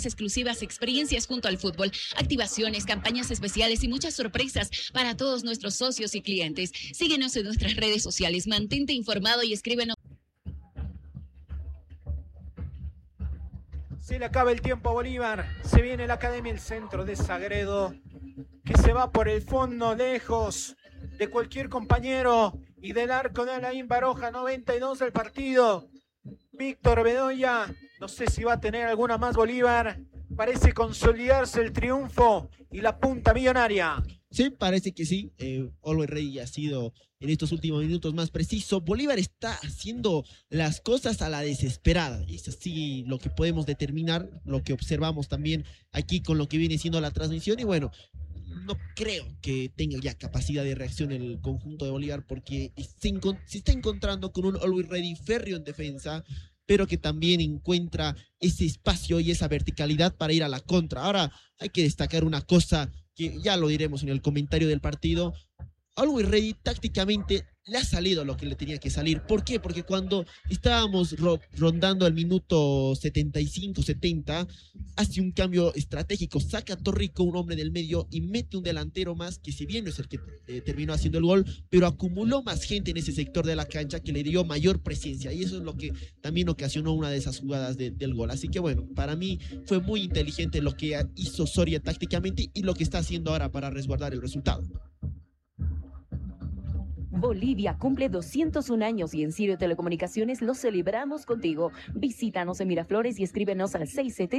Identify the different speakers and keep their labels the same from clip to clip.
Speaker 1: promociones exclusivas, experiencias junto al fútbol, activaciones, campañas especiales y muchas sorpresas para todos nuestros socios y clientes. Síguenos en nuestras redes sociales, mantente informado y escríbenos.
Speaker 2: Se le acaba el tiempo a Bolívar. Se viene la academia, el centro de Sagredo, que se va por el fondo, lejos de cualquier compañero. Y del arco de Alain Baroja, 92 del partido. Víctor Bedoya, no sé si va a tener alguna más Bolívar. Parece consolidarse el triunfo y la punta millonaria.
Speaker 3: Sí, parece que sí. Always Ready ha sido en estos últimos minutos más preciso. Bolívar está haciendo las cosas a la desesperada. Es así lo que podemos determinar, lo que observamos también aquí con lo que viene siendo la transmisión. Y bueno, no creo que tenga ya capacidad de reacción el conjunto de Bolívar, porque se está encontrando con un Always Ready férreo en defensa, pero que también encuentra ese espacio y esa verticalidad para ir a la contra. Ahora hay que destacar una cosa que ya lo diremos en el comentario del partido. Always Ready tácticamente le ha salido lo que le tenía que salir. ¿Por qué? Porque cuando estábamos rondando el minuto 75-70, hace un cambio estratégico, saca a Torrico, un hombre del medio, y mete un delantero más, que si bien no es el que terminó haciendo el gol, pero acumuló más gente en ese sector de la cancha que le dio mayor presencia, y eso es lo que también ocasionó una de esas jugadas del gol. Así que bueno, para mí fue muy inteligente lo que hizo Soria tácticamente y lo que está haciendo ahora para resguardar el resultado.
Speaker 4: Bolivia cumple 201 años y en Sirio Telecomunicaciones lo celebramos contigo. Visítanos en Miraflores y escríbenos al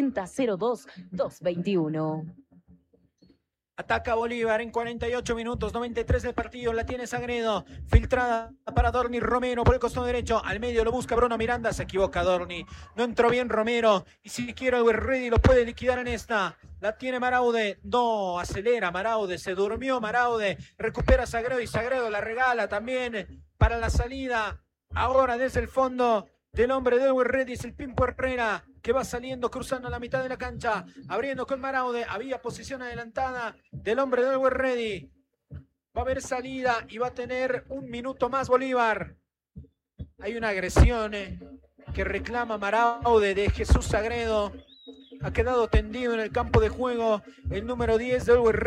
Speaker 4: 670-02-221.
Speaker 2: Ataca Bolívar en 48 minutos, 93 del partido, la tiene Sagredo, filtrada para Dorni Romero por el costado derecho, al medio lo busca Bruno Miranda, se equivoca Dorni, no entró bien Romero, y si quiere Always Ready lo puede liquidar en esta, la tiene Maraude, no, acelera Maraude, se durmió Maraude, recupera Sagredo y Sagredo la regala también para la salida, ahora desde el fondo del hombre de Always Ready es el Pimpo Herrera, que va saliendo, cruzando la mitad de la cancha, abriendo con Maraude, había posición adelantada del hombre de Always Ready, va a haber salida y va a tener un minuto más Bolívar. Hay una agresión que reclama Maraude de Jesús Sagredo, ha quedado tendido en el campo de juego el número 10 de Always Ready.